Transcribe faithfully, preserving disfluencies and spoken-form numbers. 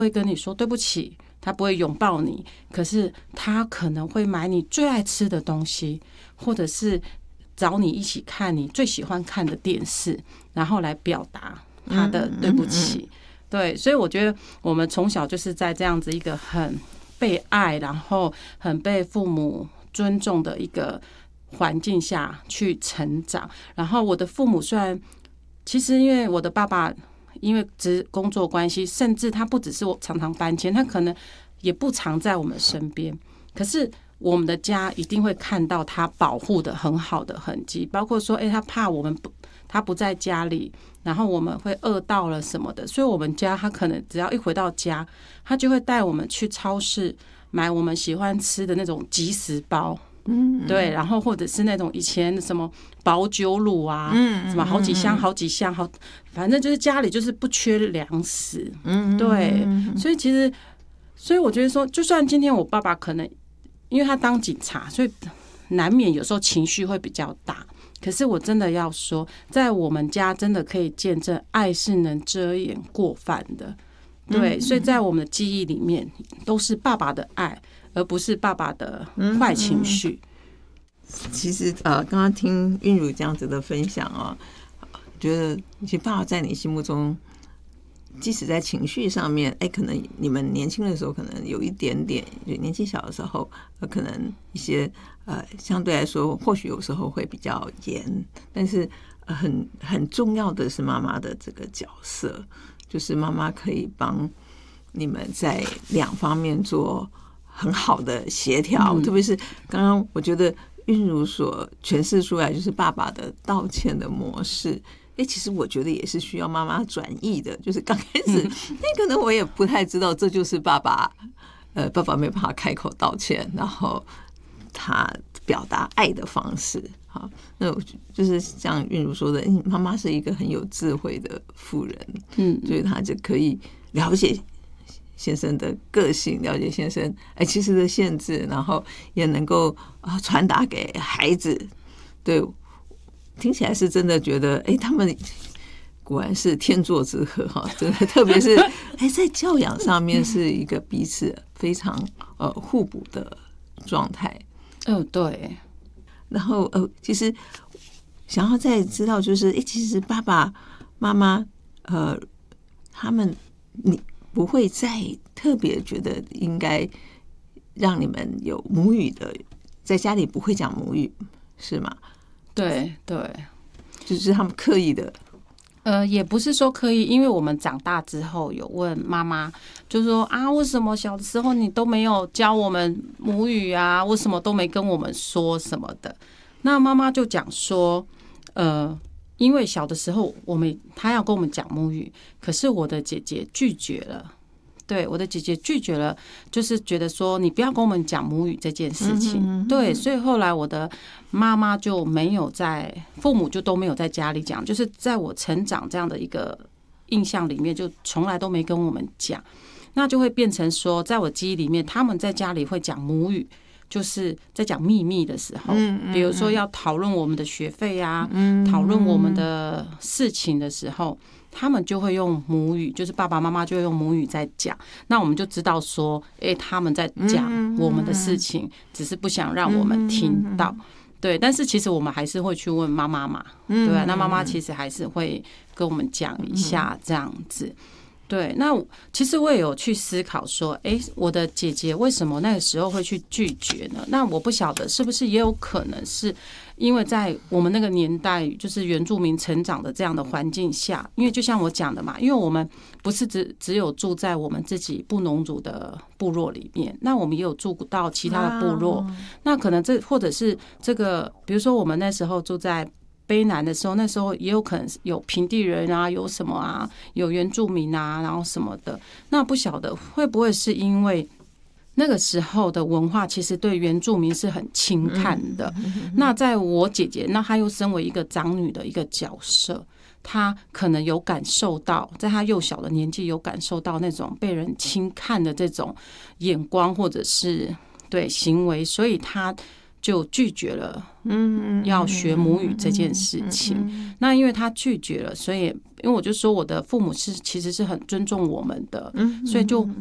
会跟你说对不起，他不会拥抱你，可是他可能会买你最爱吃的东西，或者是找你一起看你最喜欢看的电视，然后来表达他的对不起。嗯嗯嗯对，所以我觉得我们从小就是在这样子一个很被爱，然后很被父母尊重的一个环境下去成长。然后我的父母虽然，其实因为我的爸爸因为职工作关系，甚至他不只是我常常搬迁，他可能也不常在我们身边。可是我们的家一定会看到他保护的很好的痕迹，包括说，哎、欸，他怕我们不，他不在家里，然后我们会饿到了什么的，所以我们家他可能只要一回到家，他就会带我们去超市买我们喜欢吃的那种即食包。嗯，对，然后或者是那种以前什么保酒乳啊，嗯，什么好几箱好几箱，好，反正就是家里就是不缺粮食。嗯，对，所以其实，所以我觉得说，就算今天我爸爸可能因为他当警察，所以难免有时候情绪会比较大。可是我真的要说，在我们家真的可以见证，爱是能遮掩过犯的。对，所以在我们的记忆里面，都是爸爸的爱，而不是爸爸的坏情绪。 其实呃，刚刚听韵如这样子的分享啊，觉得其实爸爸在你心目中，即使在情绪上面，哎，可能你们年轻的时候可能有一点点，就年纪小的时候，呃，可能一些呃，相对来说，或许有时候会比较严，但是、呃、很很重要的是妈妈的这个角色，就是妈妈可以帮你们在两方面做很好的协调，嗯、特别是刚刚我觉得韵如所诠释出来，就是爸爸的道歉的模式。哎，其实我觉得也是需要妈妈转译的，就是刚开始，那可能我也不太知道，这就是爸爸，呃，爸爸没办法开口道歉，然后他表达爱的方式。好，那我就是像韵如说的，妈妈是一个很有智慧的妇人，嗯，所以她就可以了解先生的个性，了解先生哎其实的限制，然后也能够啊传达给孩子。对，听起来是真的觉得，哎，他们果然是天作之合哈！真的，特别是哎，在教养上面是一个彼此非常呃互补的状态。 嗯，对。 然后呃，其实想要再知道，就是哎，其实爸爸妈妈呃，他们你不会再特别觉得应该让你们有母语的，在家里不会讲母语是吗？ 对对， 就是他们刻意的， 呃，也不是说刻意，因为我们长大之后有问妈妈，就说啊，为什么小的时候你都没有教我们母语啊？为什么都没跟我们说什么的？那妈妈就讲说，呃，因为小的时候我们她要跟我们讲母语，可是我的姐姐拒绝了。对，我的姐姐拒绝了，就是觉得说你不要跟我们讲母语这件事情。嗯、对，所以后来我的妈妈就没有在，父母就都没有在家里讲，就是在我成长这样的一个印象里面，就从来都没跟我们讲。那就会变成说，在我记忆里面，他们在家里会讲母语，就是在讲秘密的时候，比如说要讨论我们的学费啊，讨论我们的事情的时候。他们就会用母语，就是爸爸妈妈就会用母语在讲，那我们就知道说，哎、欸，他们在讲我们的事情，只是不想让我们听到。对，但是其实我们还是会去问妈妈嘛，对吧、啊？那妈妈其实还是会跟我们讲一下这样子。对，那其实我也有去思考说，哎，我的姐姐为什么那个时候会去拒绝呢？那我不晓得是不是也有可能是因为在我们那个年代，就是原住民成长的这样的环境下，因为就像我讲的嘛，因为我们不是只只有住在我们自己布农族的部落里面，那我们也有住到其他的部落，那可能这或者是这个，比如说我们那时候住在卑南的时候，那时候也有可能有平地人啊，有什么啊，有原住民啊，然后什么的。那不晓得会不会是因为那个时候的文化其实对原住民是很轻看的。那在我姐姐，那她又身为一个长女的一个角色，她可能有感受到，在她幼小的年纪有感受到那种被人轻看的这种眼光或者是对行为，所以她就拒绝了嗯要学母语这件事情。那因为他拒绝了，所以因为我就说我的父母是其实是很尊重我们的，所以就